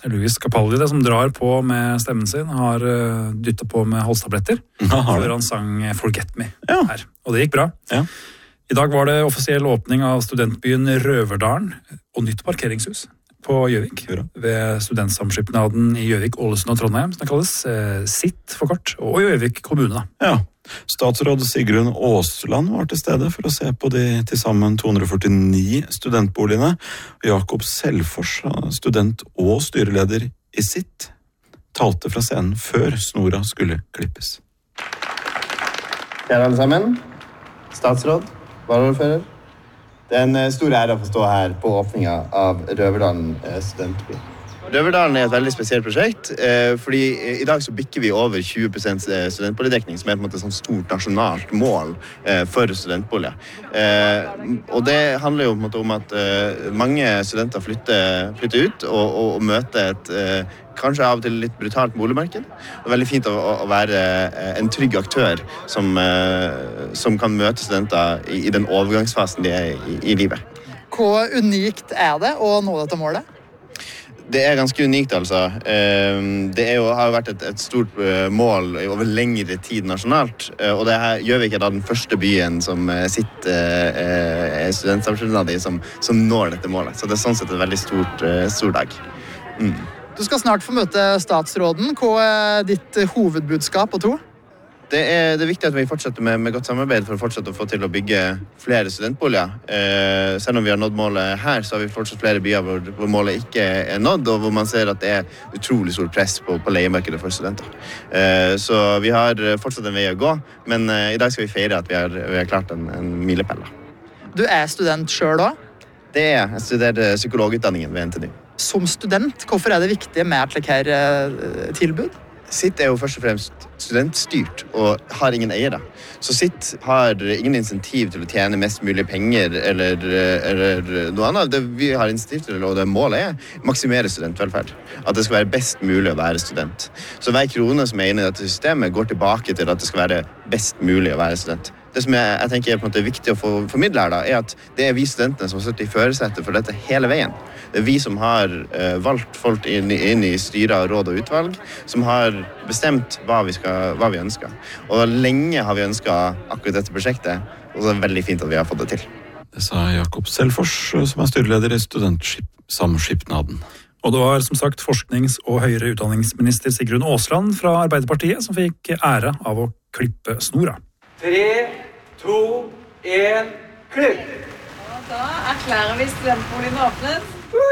Louis Capaldi, det som drar på med stemmen sin, har dyttet på med halstabletter før han sang Forget Me her. Og det gikk bra. Ja. I dag var det offisiell åpning av studentbyen Røverdalen og nytt parkeringshus på Gjøvik, ved studentsamskipnaden i Gjøvik, Ålesund og Trondheim, som det kalles, SIT for kort, og Gjøvik kommune. Ja, statsråd Sigrun Aasland var til stede for å se på de til sammen 249 studentboligene. Jakob Selfors, student og styreleder i SIT, talte fra scenen før snora skulle klippes. Kjære alle sammen, statsråd, varaordfører. Det en stor ære å få stå her på åpningen av Røverdalen studentby. Røverdalen et veldig spesielt prosjekt, fordi i dag så bikker vi over 20% studentboligdekning, som på en måte et sånt stort nasjonalt mål for studentboliger. Og det handler jo på en måte om at mange studenter flytter ut og møter et kanskje av og til litt brutalt boligmarked. Det er veldig fint å være en trygg aktør som kan møte studenter i den overgangsfasen de i livet. Hvor unikt det å nå dette målet? Det ganske unikt, altså. Det har jo vært et stort mål over lengre tid nasjonalt, og Gjøvik da den første byen som sitter studentsamskipnaden i som når dette målet. Så det sånn sett et veldig stor dag. Du skal snart få møte statsråden. Hva ditt hovedbudskap og tro? Det viktig at vi fortsetter med godt samarbeid for å fortsette å få til å bygge flere studentboliger. Selv om vi har nådd målet her, så har vi fortsatt flere byer hvor målet ikke nådd, og hvor man ser at det utrolig stort press på leiemarkedet for studenter. Så vi har fortsatt en vei å gå, men i dag skal vi feire at vi har klart en milepæl. Du student selv også? Det jeg studerer psykologutdanningen ved NTNU. Som student, hvorfor det viktig med et slikt her tilbud? SIT jo først og fremst studentstyrt og har ingen eiere. Så SIT har ingen insentiv til å tjene mest mulig penger eller noe annet. Det vi har insentiv til, og det målet maksimere studentvelferd. At det skal være best mulig å være student. Så hver krone som inne i dette systemet går tilbake til at det skal være best mulig å være student. Det som jeg tenker på en måte viktig å formidle her at det vi studentene som har sittet i førersetet for dette hele veien. Det vi som har valgt folk inn i styrer, råd og utvalg, som har bestemt hva vi ønsker. Og lenge har vi ønsket akkurat dette prosjektet, og så det veldig fint at vi har fått det til. Det sa Jakob Selfors, som styreleder i studentsamskipnaden. Og det var som sagt forsknings- og høyere utdanningsminister Sigrun Aasland fra Arbeiderpartiet som fikk ære av å klippe snora. 3, 2, 1, klipp! Og da erklærer vi studentboligen åpnet.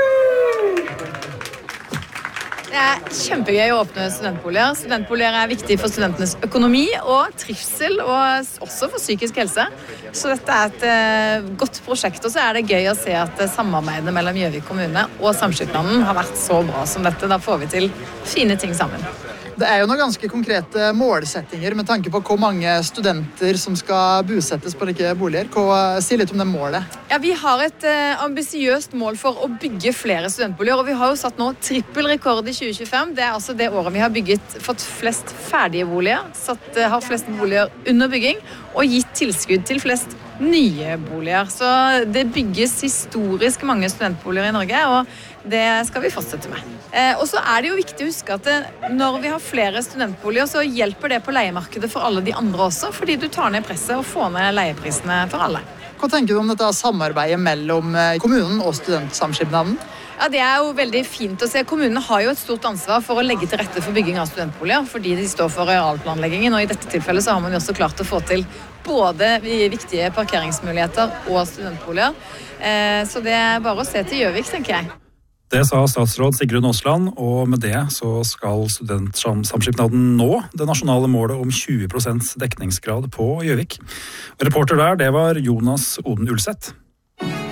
Det kjempegøy å åpne studentboliger. Studentboliger viktig for studentenes økonomi og trivsel, og også for psykisk helse. Så dette et godt prosjekt, og så det gøy å se at samarbeidet mellom Gjøvik kommune og samskipnaden har vært så bra som dette. Da får vi til fine ting sammen. Det jo noen ganske konkrete målsettinger med tanke på hvor mange studenter som skal bosettes på like boliger. Si litt om det målet. Ja, vi har et ambisiøst mål for å bygge flere studentboliger, og vi har jo satt nå trippelrekord i 2025. Det altså det året vi har fått flest ferdige boliger, har flest boliger under bygging, og gitt tilskudd til flest nye boliger. Så det bygges historisk mange studentboliger i Norge, og det skal vi fortsette med. Og så det jo viktig å huske at når vi har flere studentboliger, så hjelper det på leiemarkedet for alle de andre også, fordi du tar ned presset og får ned leieprisene for alle. Hva tenker du om dette samarbeidet mellom kommunen og studentsamskipnaden? Ja, det jo veldig fint å se. Kommunene har jo et stort ansvar for å legge til rette for bygging av studentboliger, fordi de står for realplanleggingen, og i dette tilfellet så har man jo også klart å få til både viktige parkeringsmuligheter og studentboliger. Så det bare å se til Gjøvik, tenker jeg. Det sa statsråd Sigrun Aasland, og med det så skal studentsamskipnaden nå det nasjonale målet om 20% dekningsgrad på Gjøvik. Reporter der, det var Jonas Oden Ulseth.